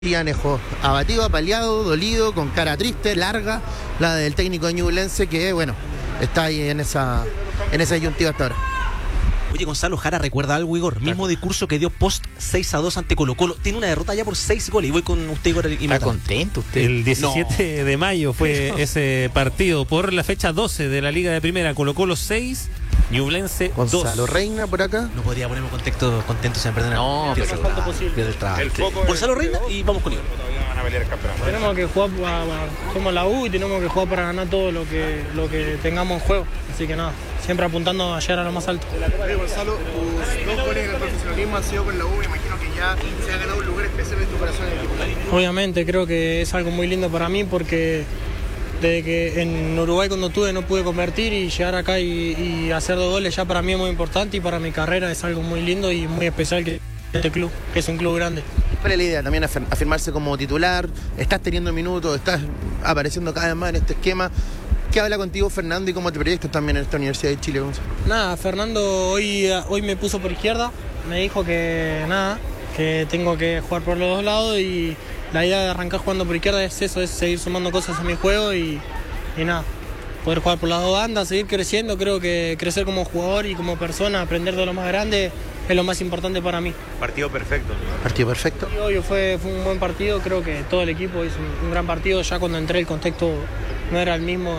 Anejo, abatido, apaleado, dolido, con cara triste, larga, la del técnico de Ñublense que, bueno, está ahí en esa disyuntiva hasta ahora. Oye, Gonzalo Jara, ¿recuerda algo, Igor? Mismo discurso que dio post 6-2 ante Colo-Colo. Tiene una derrota ya por 6 goles. Y voy con usted, Igor. ¿Está contento usted? El 17 de mayo fue ese partido por la fecha 12 de la Liga de Primera. Colo-Colo 6, Ñublense 2. Gonzalo Reina por acá. No podría ponerme contento sin perder nada. No, pero pierde el trabajo. Gonzalo Reina y vamos con Igor. Tenemos que jugar, somos la U y tenemos que jugar para ganar todo lo que tengamos en juego. Así que nada, siempre apuntando a llegar a lo más alto. Gonzalo, tus 2 goles en el profesionalismo han sido con la U. Me imagino que ya se ha ganado un lugar especial en tu corazón en el equipo. Obviamente, creo que es algo muy lindo para mí porque desde que en Uruguay cuando tuve no pude convertir y llegar acá y hacer 2 goles ya para mí es muy importante y para mi carrera es algo muy lindo y muy especial que este club, que es un club grande. ¿Cuál es la idea? También afirmarse como titular, estás teniendo minutos, estás apareciendo cada vez más en este esquema. ¿Qué habla contigo Fernando y cómo te proyectas también en esta Universidad de Chile, Gonzalo? Nada, Fernando hoy me puso por izquierda, me dijo que nada, que tengo que jugar por los dos lados y la idea de arrancar jugando por izquierda es eso, es seguir sumando cosas a mi juego y nada, poder jugar por las dos bandas, seguir creciendo. Creo que crecer como jugador y como persona, aprender de lo más grande es lo más importante para mí. Partido perfecto. Partido perfecto. Y hoy fue un buen partido, creo que todo el equipo hizo un gran partido. Ya cuando entré el contexto no era el mismo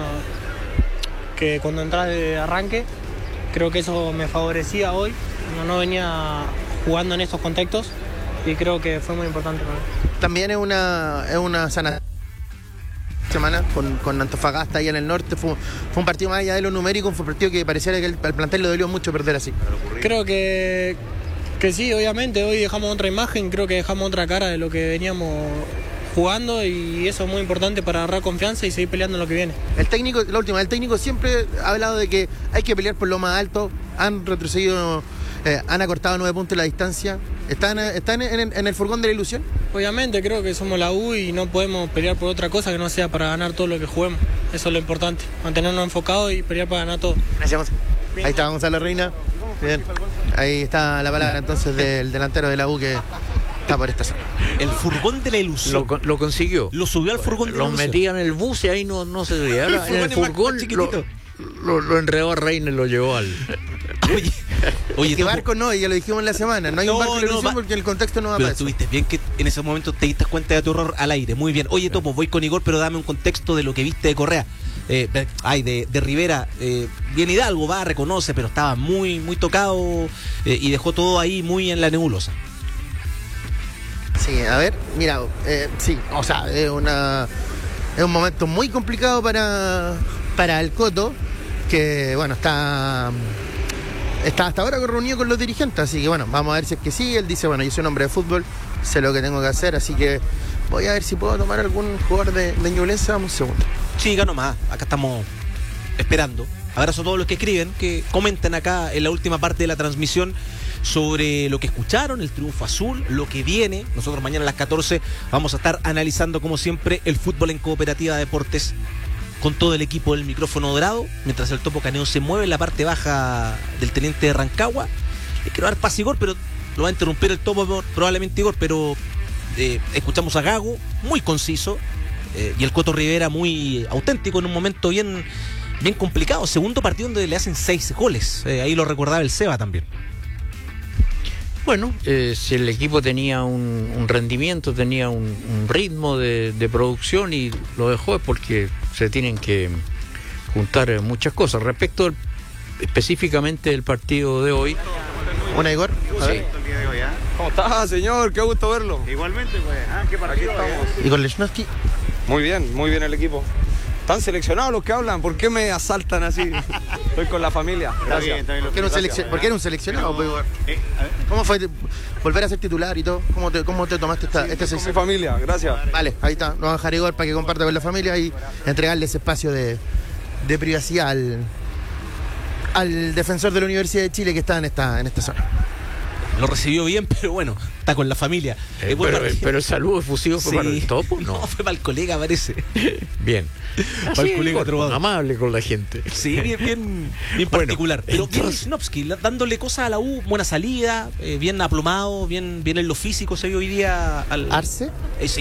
que cuando entras de arranque. Creo que eso me favorecía hoy, no venía jugando en estos contextos y creo que fue muy importante para mí. También es una sana semana con Antofagasta ahí en el norte. Fue un partido más allá de lo numérico, fue un partido que pareciera que al plantel le dolió mucho perder así. Creo que sí, obviamente, hoy dejamos otra imagen, creo que dejamos otra cara de lo que veníamos jugando y eso es muy importante para agarrar confianza y seguir peleando en lo que viene. El técnico siempre ha hablado de que hay que pelear por lo más alto, han retrocedido, han acortado 9 puntos la distancia. ¿Están en el furgón de la ilusión? Obviamente, creo que somos la U y no podemos pelear por otra cosa que no sea para ganar todo lo que juguemos. Eso es lo importante, mantenernos enfocados y pelear para ganar todo. Gracias, Gonzalo. Ahí está Gonzalo Reina. Bien. Ahí está la palabra entonces del delantero de la U que está por esta zona. El furgón de la ilusión. Lo consiguió. Lo subió al furgón de la ilusión. Lo metía en el bus y ahí no se veía. En el furgón lo enredó a Reina y lo llevó al... Oye, que barco no, ya lo dijimos en la semana. No hay un barco de ilusión porque el contexto no va pero para eso. estuviste bien que en ese momento te diste cuenta de tu error al aire. Muy bien. Oye, Topo, voy con Igor, pero dame un contexto de lo que viste de Correa. De Rivera. Bien Hidalgo reconoce, pero estaba muy, muy tocado y dejó todo ahí muy en la nebulosa. Sí, a ver, mira, sí, o sea, es un momento muy complicado para el Coto, que bueno, está hasta ahora reunido con los dirigentes, así que bueno, vamos a ver si es que sí. Él dice, bueno, yo soy un hombre de fútbol, sé lo que tengo que hacer, así que voy a ver si puedo tomar algún jugador de Ñublense. Vamos un segundo. Siga nomás, acá estamos esperando. Abrazo a todos los que escriben, que comenten acá en la última parte de la transmisión sobre lo que escucharon, el triunfo azul, lo que viene. Nosotros mañana a las 14 vamos a estar analizando como siempre el fútbol en Cooperativa Deportes con todo el equipo del micrófono dorado, mientras el Topo Caneo se mueve en la parte baja del teniente de Rancagua. Le quiero dar pase a Igor, pero lo va a interrumpir el Topo probablemente, Igor, pero escuchamos a Gago, muy conciso, y el Coto Rivera muy auténtico en un momento bien complicado. Segundo partido donde le hacen 6 goles. Ahí lo recordaba el Seba también. Bueno, si el equipo tenía un rendimiento, tenía un ritmo de producción y lo dejó, es porque se tienen que juntar muchas cosas. Respecto específicamente del partido de hoy. Una, Igor. Sí. ¿Cómo está, señor? Qué gusto verlo. Igualmente, pues. ¿Qué partido? Aquí estamos. Igor Lechnowsky. Muy bien el equipo. Están seleccionados los que hablan. ¿Por qué me asaltan así? Estoy con la familia. Gracias. ¿Por qué era un seleccionado? Pero, ¿cómo fue volver a ser titular y todo? ¿Cómo te tomaste esta Con sesión? mi familia, gracias. Vale, ahí está. Lo vamos a dejar Igor para que comparta con la familia y entregarle ese espacio de privacidad al defensor de la Universidad de Chile que está en esta zona. lo recibió bien, pero bueno, está con la familia. Pero el saludo efusivo fue para el Topo, no, fue para el colega, parece. Bien. Para el colega trovador. Amable con la gente. Sí, bien Bueno, particular. Pero bien entonces- Lichnowsky, dándole cosas a la U, buena salida, bien aplomado, bien en lo físico se vio hoy día al Arce. Sí,